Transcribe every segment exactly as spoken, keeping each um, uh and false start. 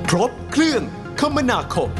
ครบเครื่องคมนาคม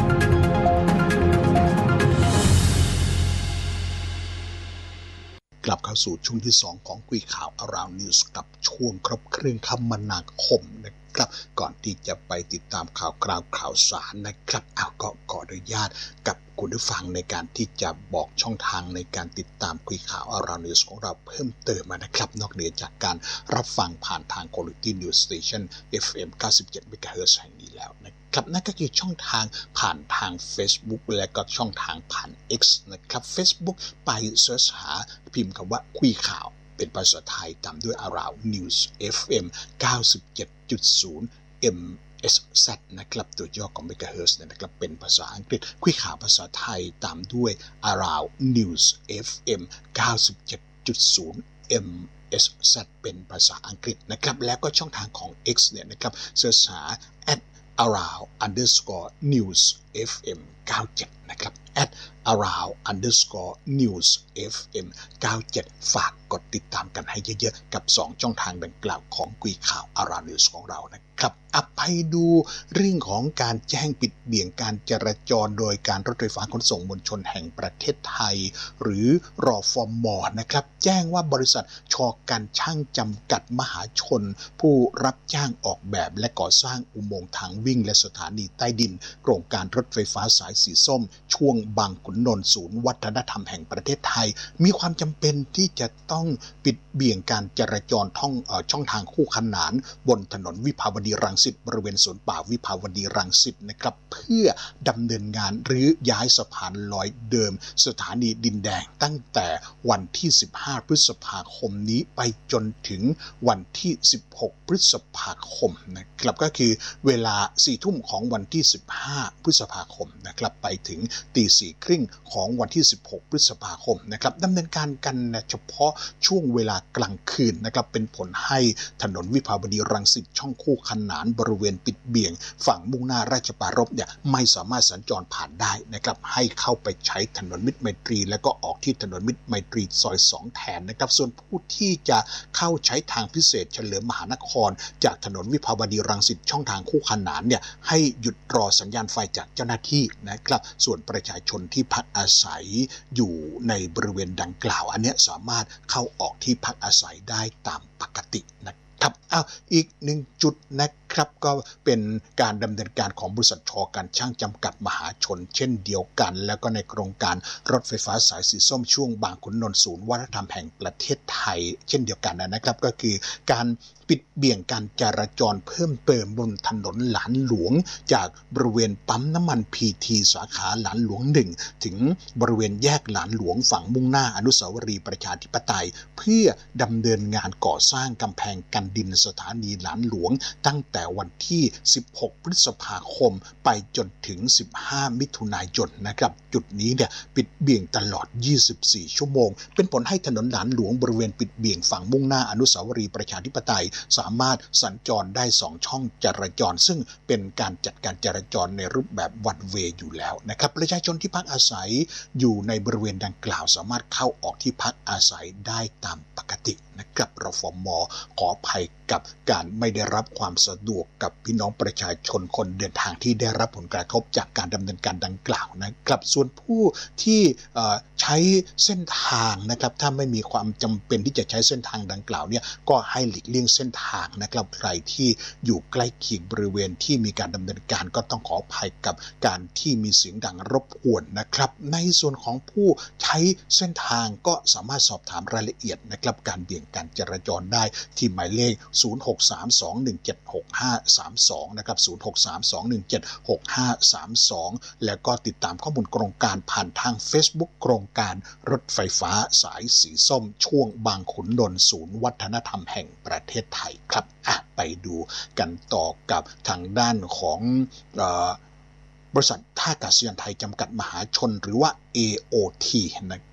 กลับเข้าสู่ช่วงที่สองของคุยข่าว Around News กับช่วงครบเครื่องคมนาคมนะครับก่อนที่จะไปติดตามข่าวคราวข่าวสารนะครับเอาก็ขออนุญาตกับคุณผู้ฟังในการที่จะบอกช่องทางในการติดตามคุยข่าว Around News ของเราเพิ่มเติมนะครับนอกเหนือจากการรับฟังผ่านทาง Quality News Station เอฟ เอ็ม เก้าสิบเจ็ด เมกะเฮิรตซ์ แห่งนี้แล้วนะครับนั่นก็คือช่องทางผ่านทาง Facebook และก็ช่องทางผ่าน X นะครับ Facebook ไปเสิร์ชหาพิมพ์คำว่าคุยข่าวเป็นภาษาไทยตามด้วย Around News เอฟ เอ็ม เก้าสิบเจ็ดจุดศูนย์ เอ็ม เอส แซด นะครับตัวย่อของ Megahertz นะครับเป็นภาษาอังกฤษคุยข่าวภาษาไทยตามด้วย Around News เอฟ เอ็ม เก้าสิบเจ็ดจุดศูนย์ เอ็ม เอส แซด เป็นภาษาอังกฤษนะครับแล้วก็ช่องทางของ X เนี่ยนะครับเสิร์ชหา at around underscore news เอฟ เอ็ม เก้าสิบเจ็ด นะครับ at around underscore news เอฟ เอ็ม เก้าสิบเจ็ด ฝากกดติดตามกันให้เยอะๆกับสองช่องทางดังกล่าวของคุยข่าว Around News ของเรานะครับอัปไปดูเรื่องของการแจ้งปิดเบี่ยงการจราจรโดยการรถไฟฟ้าขนส่งมวลชนแห่งประเทศไทยหรือรฟม.นะครับแจ้งว่าบริษัทช.การช่างจำกัดมหาชนผู้รับจ้างออกแบบและก่อสร้างอุโมงค์ทางวิ่งและสถานีใต้ดินโครงการรถไฟฟ้าสายสีส้มช่วงบางขุนนนท์ศูนย์วัฒนธรรมแห่งประเทศไทยมีความจำเป็นที่จะต้องปิดเบี่ยงการจราจรท่องเอ่อช่องทางคู่ขนานบนถนนวิภาวดีรังสิตบริเวณสวนป่าวิภาวดีรังสิตนะครับเพื่อดำเนินงานหรือย้ายสะพานลอยเดิมสถานีดินแดงตั้งแต่วันที่สิบห้าพฤษภาคมนี้ไปจนถึงวันที่สิบหกพฤษภาคมนะครับก็คือเวลาสี่ทุ่มของวันที่สิบห้าพฤษภาคมนะครับไปถึงตีสี่ครึ่งของวันที่สิบหกพฤษภาคมนะครับดำเนินการกันเฉพาะช่วงเวลากลางคืนนะครับเป็นผลให้ถนนวิภาวดีรังสิตช่องคู่ขนานบริเวณปิดเบี่ยงฝั่งมุ่งหน้าราชปรารภเนี่ยไม่สามารถสัญจรผ่านได้นะครับให้เข้าไปใช้ถนนมิตรไมตรีและก็ออกที่ถนนมิตรไมตรีซอยสองแทนนะครับส่วนผู้ที่จะเข้าใช้ทางพิเศษเฉลิมมหานครจากถนนวิภาวดีรังสิตช่องทางคู่ขนานเนี่ยให้หยุดรอสัญญาณไฟจากเจ้าหน้าที่นะครับส่วนประชาชนที่พักอาศัยอยู่ในบริเวณดังกล่าวอันนี้สามารถเข้าออกที่พักอาศัยได้ตามปกตินะครับอ้าวอีกหนึ่งจุดนะครับก็เป็นการดำเนินการของบริษัทช.การช่างจำกัดมหาชนเช่นเดียวกันแล้วก็ในโครงการรถไฟฟ้าสายสีส้มช่วงบางขุนนนท์ศูนย์วัฒนธรรมแห่งประเทศไทยเช่นเดียวกันนะครับก็คือการปิดเบี่ยงการจราจรเพิ่มเติมบนถนนหลานหลวงจากบริเวณปั๊มน้ำมันพีทีสาขาหลานหลวงหนึ่งถึงบริเวณแยกหลานหลวงฝั่งมุ่งหน้าอนุสาวรีย์ประชาธิปไตยเพื่อดำเนินงานก่อสร้างกำแพงกันดินสถานีหลานหลวงตั้งแต่วันที่สิบหกพฤษภาคมไปจนถึงสิบห้ามิถุนายนนะครับจุดนี้เนี่ยปิดเบี่ยงตลอดยี่สิบสี่ชั่วโมงเป็นผลให้ถนนหลานหลวงบริเวณปิดเบี่ยงฝั่งมุ่งหน้าอนุสาวรีย์ประชาธิปไตยสามารถสัญจรได้สองช่องจราจรซึ่งเป็นการจัดการจราจรในรูปแบบวันเวย์อยู่แล้วนะครับประชาชนที่พักอาศัยอยู่ในบริเวณดังกล่าวสามารถเข้าออกที่พักอาศัยได้ตามปกตินะครับรฟม.ขออภัยกับการไม่ได้รับความสะดวกกับพี่น้องประชาชนคนเดินทางที่ได้รับผลกระทบจากการดำเนินการดังกล่าวนะครับส่วนผู้ที่ใช้เส้นทางนะครับถ้าไม่มีความจำเป็นที่จะใช้เส้นทางดังกล่าวเนี่ยก็ให้หลีกเลี่ยงเส้นทางนะครับใครที่อยู่ใกล้เคียงบริเวณที่มีการดำเนินการก็ต้องขออภัยกับการที่มีเสียงดังรบกวนนะครับในส่วนของผู้ใช้เส้นทางก็สามารถสอบถามรายละเอียดนะครับการเบี่ยงการจราจรได้ที่หมายเลขศูนย์ หก สาม สอง หนึ่ง เจ็ด หก ห้า สาม สองนะครับศูนย์ หก สาม สอง หนึ่ง เจ็ด หก ห้า สาม สองแล้วก็ติดตามข้อมูลโครงการผ่านทาง Facebook โครงการรถไฟฟ้าสายสีส้มช่วงบางขุนนนท์ศูนย์วัฒนธรรมแห่งประเทศไทยครับอ่ะไปดูกันต่อกับทางด้านของเอ่อบริษัทท่าอากาศยานไทยจำกัดมหาชนหรือว่า เอ โอ ที นะค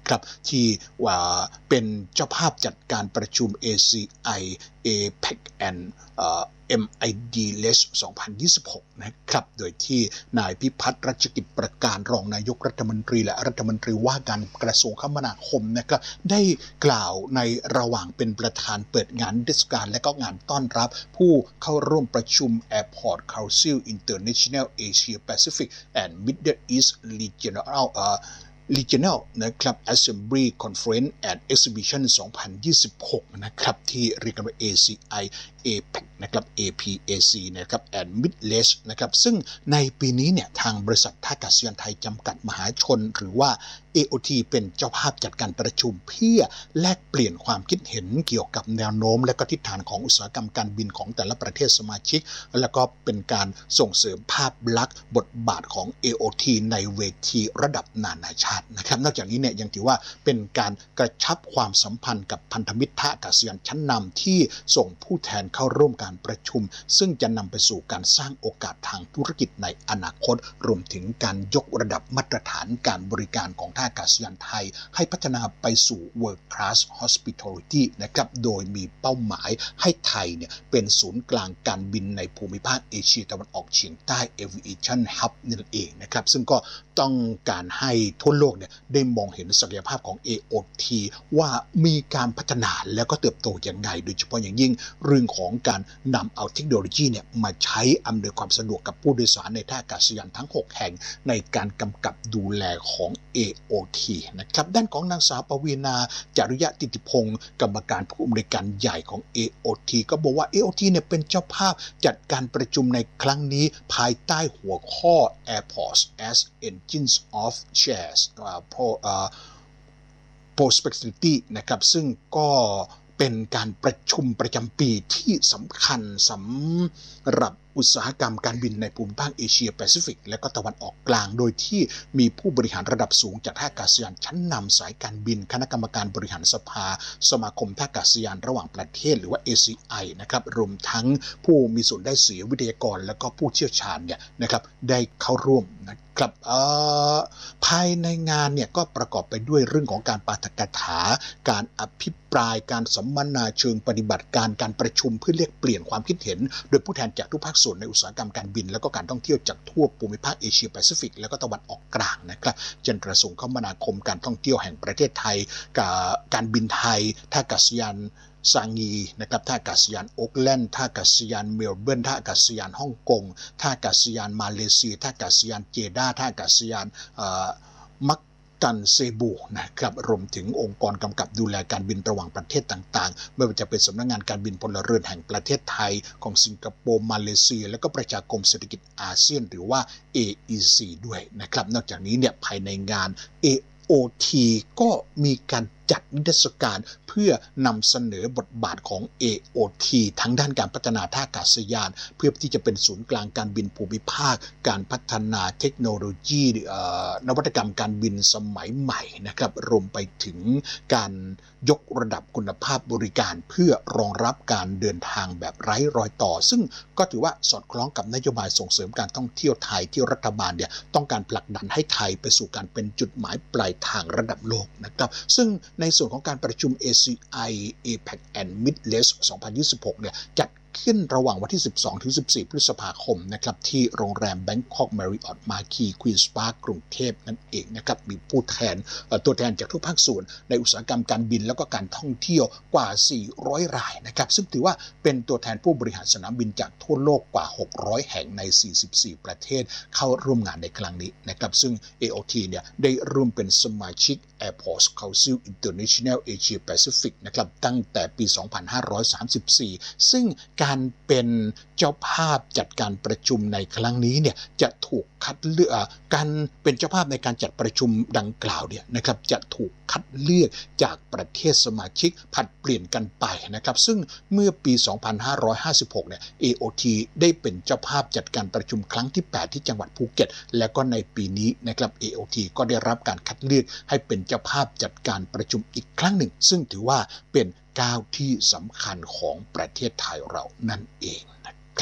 นะครับที่ว่าเป็นเจ้าภาพจัดการประชุม เอ ซี ไอ เอ พี อี ซี and เอ่อ เอ็ม ไอ ดี เลส สองพันยี่สิบหกนะครับโดยที่นายพิพัฒน์รัชกิจประการรองนายกรัฐมนตรีและรัฐมนตรีว่าการกระทรวงคมนาคมนะครับได้กล่าวในระหว่างเป็นประธานเปิดงานเทศกาลและก็งานต้อนรับผู้เข้าร่วมประชุม Airport Council International Asia Pacific and Middle East Regional เอ่อRegional นะครับ Assembly Conference and Exhibition สองพันยี่สิบหกนะครับที่เรียกกันว่า เอ ซี ไอ เอ พี อี ซี นะครับ เอ พี เอ ซี นะครับ and Middle East นะครับซึ่งในปีนี้เนี่ยทางบริษัทท่าอากาศยานไทยจำกัดมหาชนหรือว่า เอ โอ ที เป็นเจ้าภาพจัดการประชุมเพื่อแลกเปลี่ยนความคิดเห็นเกี่ยวกับแนวโน้มและก็ทิศทางของอุตสาหกรรมการบินของแต่ละประเทศสมาชิกแล้วก็เป็นการส่งเสริมภาพลักษณ์บทบาทของ เอ โอ ที ในเวทีระดับนานาชาตินะครับนอกจากนี้เนี่ยยังถือว่าเป็นการกระชับความสัมพันธ์กับพันธมิตรท่าอากาศยานชั้นนำที่ส่งผู้แทนเข้าร่วมการประชุมซึ่งจะนำไปสู่การสร้างโอกาสทางธุรกิจในอนาคตรวมถึงการยกระดับมาตรฐานการบริการของท่าอากาศยานไทยให้พัฒนาไปสู่ World Class Hospitality นะครับโดยมีเป้าหมายให้ไทยเนี่ยเป็นศูนย์กลางการบินในภูมิภาคเอเชียตะวันออกเฉียงใต้ Aviation Hub นั่นเองนะครับซึ่งก็ต้องการให้ทั่วโลกเนี่ยได้มองเห็นศักยภาพของ เอ โอ ที ว่ามีการพัฒนาแล้วก็เติบโตอย่างไรโดยเฉพาะอย่างยิ่งเรื่องของการนำเอาเทคโนโลยีเนี่ยมาใช้อำนวยความสะดวกกับผู้โดยสารในท่าอากาศยานทั้งหกแห่งในการกำกับดูแลของ เอ โอ ที นะครับด้านของนางสาวปวีณาจาริยติติพงศ์กรรมการผู้อำนวยการใหญ่ของ เอ โอ ที ก็บอกว่า เอ โอ ที เนี่ยเป็นเจ้าภาพจัดการประชุมในครั้งนี้ภายใต้หัวข้อ Airports as Engines of Change Prosperity นะครับซึ่งก็เป็นการประชุมประจำปีที่สำคัญสำหรับอุตสาหกรรมการบินในภูมิภาคเอเชียแปซิฟิกและก็ตะวันออกกลางโดยที่มีผู้บริหารระดับสูงจากท่าอากาศยานชั้นนำสายการบินคณะกรรมการบริหารสภาสมาคมท่าอากาศยานระหว่างประเทศหรือว่า เอ ซี ไอ นะครับรวมทั้งผู้มีส่วนได้เสียวิทยากรและก็ผู้เชี่ยวชาญเนี่ยนะครับได้เข้าร่วมนะครับภายในงานเนี่ยก็ประกอบไปด้วยเรื่องของการปาฐกถาการอภิปรายการสัมมนาเชิงปฏิบัติการการประชุมเพื่อเรียกเปลี่ยนความคิดเห็นโดยผู้แทนจากทุกภาคส่วนในอุตสาหกรรมการบินและก็การท่องเที่ยวจากทั่วภูมิภาคเอเชียแปซิฟิกและก็ตะวันออกกลางนะครับเช่นกระทรวงคมนาคมการท่องเที่ยวแห่งประเทศไทยการบินไทยท่าอากาศยานซางีนะครับท่าอากาศยานโอ๊คแลนด์ท่าอากาศยานเมลเบิร์นท่าอากาศยานฮ่องกงท่าอากาศยานมาเลเซียท่าอากาศยานเจด้าท่าอากาศยานมักตันเซบูนะครับรวมถึงองค์กรกำกับดูแลการบินระหว่างประเทศต่างๆไม่ว่าจะเป็นสำนักงานการบินพลเรือนแห่งประเทศไทยของสิงคโปร์มาเลเซียและก็ประชาคมเศรษฐกิจอาเซียนหรือว่า เอ อี ซี ด้วยนะครับนอกจากนี้เนี่ยภายในงาน เอ โอ ที ก็มีการจัดนิทรรศการเพื่อนำเสนอบทบาทของ เอ โอ ที ทั้งด้านการพัฒนาท่าอากาศยานเพื่อที่จะเป็นศูนย์กลางการบินภูมิภาคการพัฒนาเทคโนโลยีนวัตกรรมการบินสมัยใหม่นะครับรวมไปถึงการยกระดับคุณภาพบริการเพื่อรองรับการเดินทางแบบไร้รอยต่อซึ่งก็ถือว่าสอดคล้องกับนโยบายส่งเสริมการท่องเที่ยวไทยที่รัฐบาลเนี่ยต้องการผลักดันให้ไทยไปสู่การเป็นจุดหมายปลายทางระดับโลกนะครับซึ่งในส่วนของการประชุม เอ ซี ไอ เอ พี อี ซี and Middle East สองพันยี่สิบหกเนี่ยจัดขึ้นระหว่างวันที่ สิบสองถึงสิบสี่ พฤษภาคมนะครับที่โรงแรม Bangkok Marriott Marquis Queen's Park กรุงเทพนั่นเองนะครับมีผู้แทนตัวแทนจากทุกภาคส่วนในอุตสาหกรรมการบินแล้วก็การท่องเที่ยวกว่าสี่ร้อยรายนะครับซึ่งถือว่าเป็นตัวแทนผู้บริหารสนามบินจากทั่วโลกกว่าหกร้อยแห่งในสี่สิบสี่ประเทศเข้าร่วมงานในครั้งนี้นะครับซึ่ง เอ โอ ที เนี่ยได้ร่วมเป็นสมาชิก Airports Council International Asia Pacific นะครับตั้งแต่ปี สองพันห้าร้อยสามสิบสี่ ซึ่งการเป็นเจ้าภาพจัดการประชุมในครั้งนี้เนี่ยจะถูกคัดเลือกการเป็นเจ้าภาพในการจัดประชุมดังกล่าวเนี่ยนะครับจะถูกคัดเลือกจากประเทศสมาชิกผลัดเปลี่ยนกันไปนะครับซึ่งเมื่อปี สองพันห้าร้อยห้าสิบหก เนี่ย เอ โอ ที ได้เป็นเจ้าภาพจัดการประชุมครั้งที่ แปด ที่จังหวัดภูเก็ตและก็ในปีนี้นะครับ เอ โอ ที ก็ได้รับการคัดเลือกให้เป็นเจ้าภาพจัดการประชุมอีกครั้งหนึ่งซึ่งถือว่าเป็นก้าวที่สำคัญของประเทศไทยเรานั่นเองนะครับเอา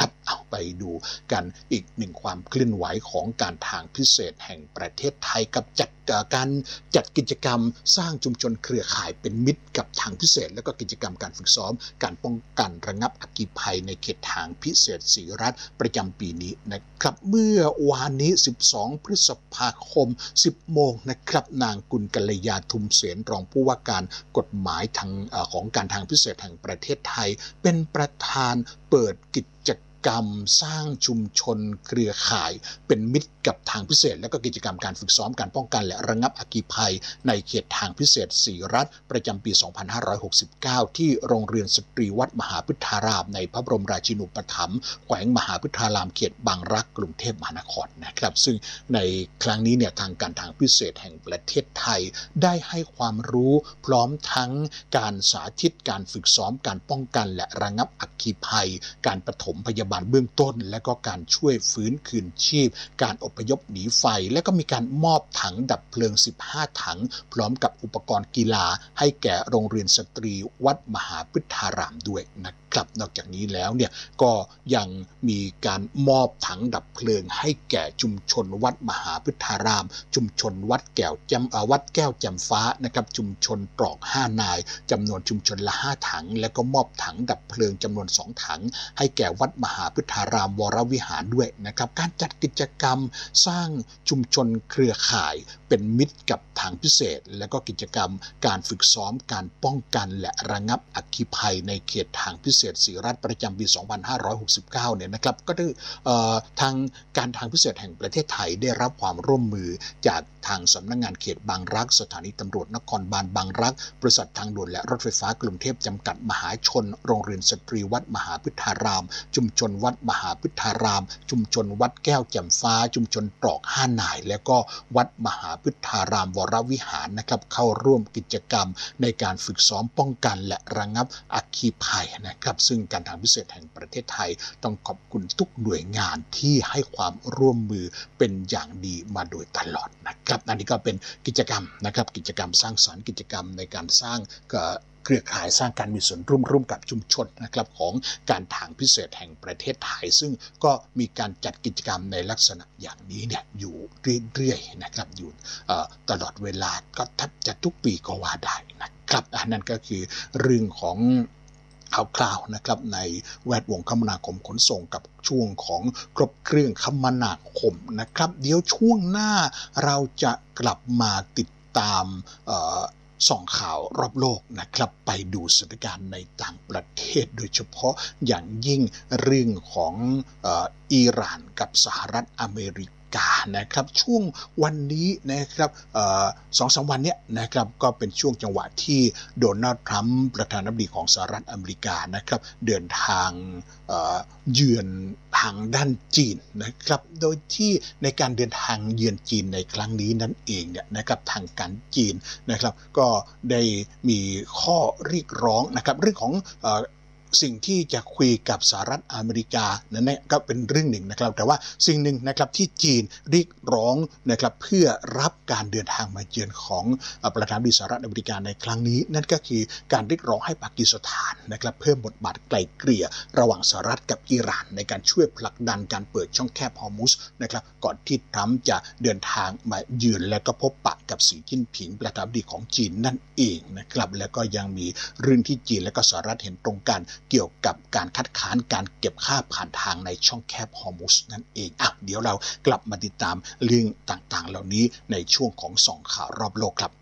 ไปดูกันอีกหนึ่งความเคลื่อนไหวของการทางพิเศษแห่งประเทศไทยกับจัดการจัดกิจกรรมสร้างชุมชนเครือข่ายเป็นมิตรกับทางพิเศษและก็กิจกรรมการฝึกซ้อมการป้องกันระงับอัคคีภัยในเขตทางพิเศษศรีรัตน์ประจำปีนี้นะครับเมื่อวานนี้สิบสองพฤษภาคมสิบโมงนะครับนางกุลกัลยาทุมเสนรองผู้ว่าการกฎหมายทางของการทางพิเศษแห่งประเทศไทยเป็นประธานเปิดกิจกรรมสร้างชุมชนเครือข่ายเป็นมิตรกับทางพิเศษและก็กิจกรรมการฝึกซ้อมการป้องกันและระงับอัคคีภัยในเขตทางพิเศษศรีรัตน์ประจำปี สองพันห้าร้อยหกสิบเก้า ที่โรงเรียนสตรีวัดมหาพฤทธารามในพระบรมราชินูปถัมภ์แขวงมหาพฤทธารามเขตบางรักกรุงเทพมหานครนะครับซึ่งในครั้งนี้เนี่ยทางการทางพิเศษแห่งประเทศไทยได้ให้ความรู้พร้อมทั้งการสาธิตการฝึกซ้อมการป้องกันและระงับอัคคีภัยการปฐมพยาบาลเบื้องต้นและก็การช่วยฟื้นคืนชีพการอพยพหนีไฟและก็มีการมอบถังดับเพลิงสิบห้าถังพร้อมกับอุปกรณ์กีฬาให้แก่โรงเรียนสตรีวัดมหาพฤทธารามด้วยนะครับนอกจากนี้แล้วเนี่ยก็ยังมีการมอบถังดับเพลิงให้แก่ชุมชนวัดมหาพฤทธารามชุมชนวัดแก้วจำวัดแก้วจำฟ้านะครับชุมชนตรอกห้านายจำนวนชุมชนละห้าถังและก็มอบถังดับเพลิงจำนวนสองถังให้แก่วัดมหาพฤทธารามวรวิหารด้วยนะครับการจัดกิจกรรมสร้างชุมชนเครือข่ายเป็นมิตรกับทางพิเศษและก็กิจกรรมการฝึกซ้อมการป้องกันและระงับอัคคีภัยในเขตทางพิเศษศรีรัตน์ประจำปี สองพันห้าร้อยหกสิบเก้า เนี่ยนะครับก็ได้ทางการทางพิเศษแห่งประเทศไทยได้รับความร่วมมือจากทางสำนักงานเขตบางรักสถานีตำรวจนครบาลบางรักบริษัททางด่วนและรถไฟฟ้ากรุงเทพจำกัดมหาชนโรงเรียนสตรีวัดมหาพฤทธารามชุมชนวัดมหาพฤทธารามชุมชนวัดแก้วแจ่มฟ้าชุมชนตรอกห้านายและก็วัดมหาพฤทธารามวรวิหารนะครับเข้าร่วมกิจกรรมในการฝึกซ้อมป้องกันและระงับอัคคีภัยนะครับซึ่งการทางพิเศษแห่งประเทศไทยต้องขอบคุณทุกหน่วยงานที่ให้ความร่วมมือเป็นอย่างดีมาโดยตลอดนะครับอันนี้ก็เป็นกิจกรรมนะครับกิจกรรมสร้างสรรค์กิจกรรมในการสร้างเครือข่ายสร้างการมีส่วนร่วมร่วมกับชุมชนนะครับของการทางพิเศษแห่งประเทศไทยซึ่งก็มีการจัดกิจกรรมในลักษณะอย่างนี้เนี่ยอยู่เรื่อยๆนะครับอยู่ตลอดเวลาก็แทบจะทุกปีก็ว่าได้นะครับอันนั้นก็คือเรื่องของคร่าวๆนะครับในแวดวงคมนาคมขนส่งกับช่วงของครบเครื่องคมนาคมนะครับเดี๋ยวช่วงหน้าเราจะกลับมาติดตามส่องข่าวรอบโลกนะครับไปดูสถานการณ์ในต่างประเทศโดยเฉพาะอย่างยิ่งเรื่องของเอ่ออิหร่านกับสหรัฐอเมริกานะครับช่วงวันนี้นะครับสองสามวันเนี้ยนะครับก็เป็นช่วงจังหวะที่โดนัลด์ทรัมป์ประธานาธิบดีของสหรัฐอเมริกานะครับเดินทางเอ่อเยือนทางด้านจีนนะครับโดยที่ในการเดินทางเยือนจีนในครั้งนี้นั่นเองเนี่ยนะครับทางการจีนนะครับก็ได้มีข้อเรียกร้องนะครับเรื่องของเอ่อสิ่งที่จะคุยกับสหรัฐอเมริกานั่นแหละก็เป็นเรื่องหนึ่งนะครับแต่ว่าสิ่งหนึ่งนะครับที่จีนเรียกร้องนะครับเพื่อรับการเดินทางมาเยือนของประธานาธิบดีสหรัฐอเมริกาในครั้งนี้นั่นก็คือการเรียกร้องให้ปากีสถานนะครับเพิ่มบทบาทไกลเกลี่ยระหว่างสหรัฐกับอิหร่านในการช่วยผลักดันการเปิดช่องแคบฮอร์มุซนะครับก่อนที่ทรัมป์จะเดินทางมาเยือนและก็พบปะกับสีจิ้นผิงประธานาธิบดีของจีนนั่นเองนะครับแล้วก็ยังมีเรื่องที่จีนและก็สหรัฐเห็นตรงกันเกี่ยวกับการคัดค้านการเก็บค่าผ่านทางในช่องแคบฮอร์มุซนั่นเองอ่ะเดี๋ยวเรากลับมาติดตามเรื่องต่างๆเหล่านี้ในช่วงของส่องข่าวรอบโลกครับ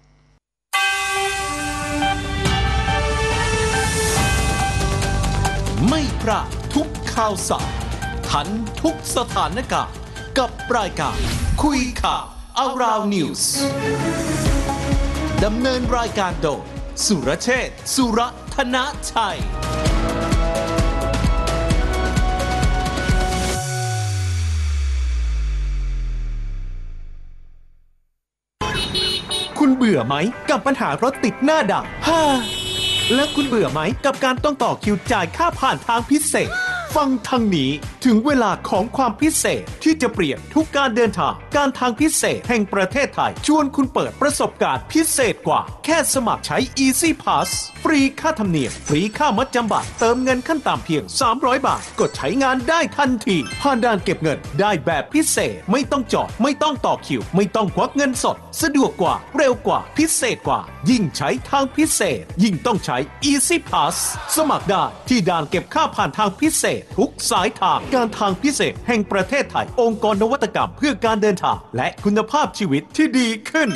ไม่พลาดทุกข่าวสารทันทุกสถานการณ์กับรายการคุยข่าว Around News ดำเนินรายการโดยสุรเชษฐ์สุรธนชัยคุณเบื่อไหมกับปัญหารถติดหน้าด่านฮ่าแล้วคุณเบื่อไหมกับการต้องต่อคิวจ่ายค่าผ่านทางพิเศษฟังทางนี้ถึงเวลาของความพิเศษที่จะเปลี่ยนทุกการเดินทางการทางพิเศษแห่งประเทศไทยชวนคุณเปิดประสบการณ์พิเศษกว่าแค่สมัครใช้ Easy Pass ฟรีค่าธรรมเนียมฟรีค่ามัดจำบัตรเติมเงินขั้นต่ำเพียงสามร้อยบาทกดใช้งานได้ทันทีผ่านด่านเก็บเงินได้แบบพิเศษไม่ต้องจอดไม่ต้องต่อคิวไม่ต้องควักเงินสดสะดวกกว่าเร็วกว่าพิเศษกว่ายิ่งใช้ทางพิเศษยิ่งต้องใช้ Easy Pass สมัครได้ที่ด่านเก็บค่าผ่านทางพิเศษทุกสายทางการทางพิเศษแห่งประเทศไทยองค์กรนวัตกรรมเพื่อการเดินทางและคุณภาพชีวิตที่ดีขึ้น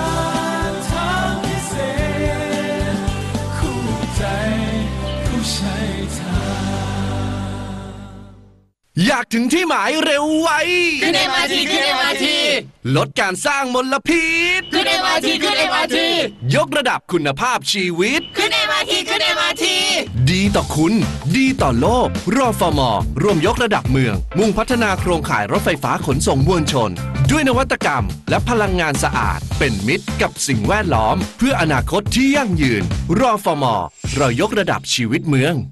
อยากถึงที่หมายเร็วไวขึ้น เอ็ม อาร์ ที ขึ้น เอ็ม อาร์ ทีลดการสร้างมลพิษขึ้น เอ็ม อาร์ ที ขึ้น เอ็ม อาร์ ทียกระดับคุณภาพชีวิตขึ้น เอ็ม อาร์ ที ขึ้น เอ็ม อาร์ ทีดีต่อคุณดีต่อโลกรฟม.ร่วมยกระดับเมืองมุ่งพัฒนาโครงข่ายรถไฟฟ้าขนส่งมวลชนด้วยนวัตกรรมและพลังงานสะอาดเป็นมิตรกับสิ่งแวดล้อมเพื่ออนาคตที่ยั่งยืนรฟม.เรายกระดับชีวิตเมือง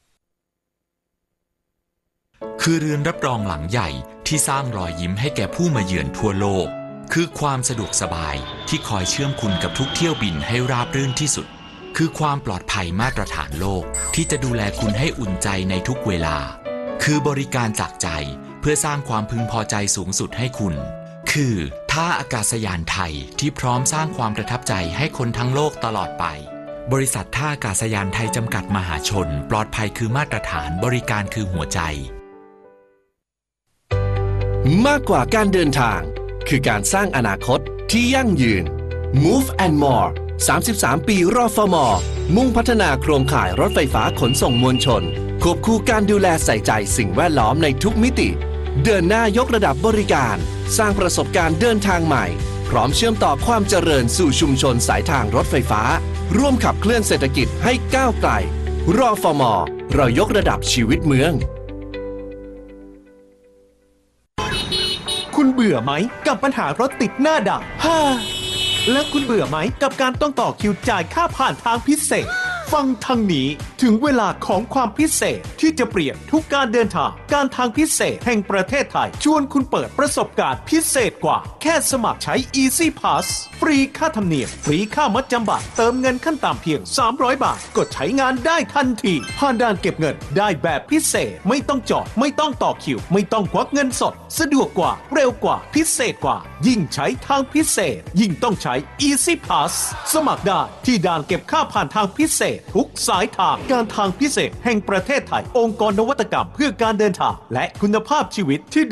คือเรือนรับรองหลังใหญ่ที่สร้างรอยยิ้มให้แก่ผู้มาเยือนทั่วโลกคือความสะดวกสบายที่คอยเชื่อมคุณกับทุกเที่ยวบินให้ราบรื่นที่สุดคือความปลอดภัยมาตรฐานโลกที่จะดูแลคุณให้อุ่นใจในทุกเวลาคือบริการจากใจเพื่อสร้างความพึงพอใจสูงสุดให้คุณคือท่าอากาศยานไทยที่พร้อมสร้างความประทับใจให้คนทั้งโลกตลอดไปบริษัทท่าอากาศยานไทยจำกัดมหาชนปลอดภัยคือมาตรฐานบริการคือหัวใจมากกว่าการเดินทางคือการสร้างอนาคตที่ยั่งยืน Move and More สามสิบสามปีรฟม.มุ่งพัฒนาโครงข่ายรถไฟฟ้าขนส่งมวลชนควบคู่การดูแลใส่ใจสิ่งแวดล้อมในทุกมิติเดินหน้ายกระดับบริการสร้างประสบการณ์เดินทางใหม่พร้อมเชื่อมต่อความเจริญสู่ชุมชนสายทางรถไฟฟ้าร่วมขับเคลื่อนเศรษฐกิจให้ก้าวไกลรฟม.เรายกระดับชีวิตเมืองคุณเบื่อไหมกับปัญหารถติดหน้าด่านฮ่าและคุณเบื่อไหมกับการต้องต่อคิวจ่ายค่าผ่านทางพิเศษฟังทางนี้ถึงเวลาของความพิเศษที่จะเปลี่ยนทุกการเดินทางการทางพิเศษแห่งประเทศไทยชวนคุณเปิดประสบการณ์พิเศษกว่าแค่สมัครใช้ Easy Pass ฟรีค่าธรรมเนียมฟรีค่ามัดจำบัตรเติมเงินขั้นต่ำเพียงสามร้อยบาทกดใช้งานได้ทันทีผ่านด่านเก็บเงินได้แบบพิเศษไม่ต้องจอดไม่ต้องต่อคิวไม่ต้องควักเงินสดสะดวกกว่าเร็วกว่าพิเศษกว่ายิ่งใช้ทางพิเศษยิ่งต้องใช้ Easy Pass สมัครได้ที่ด่านเก็บค่าผ่านทางพิเศษทุกสายทางการทางพิเศษแห่งประเทศไทยองค์กรนวัตกรรมเพื่อการเดินทางและคุณภาพชีวิตที่